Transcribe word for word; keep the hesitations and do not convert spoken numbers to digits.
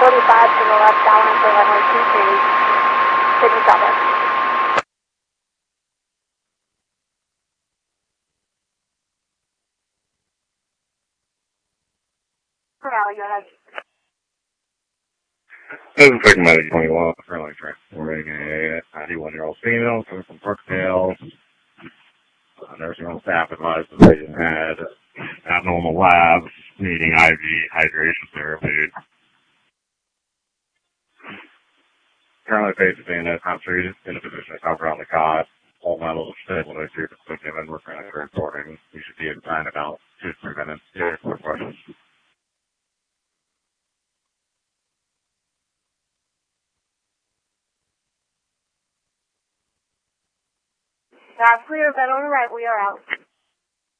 forty-five to the left, downwind for runway two three, Sydney Southwest. Corral, go ahead. This is Second Medic twenty-one, currently transporting a ninety-one-year-old female coming from Brookdale. Uh, nursing home staff advised that they had abnormal labs needing I V hydration therapy. Currently basically in a top treated in a position to cover on the cot. All vitals are stable, no serious quick given. We're currently reporting. We should be in time about two to three minutes. Yeah, quick questions. Got clear, bed on the right, we are out.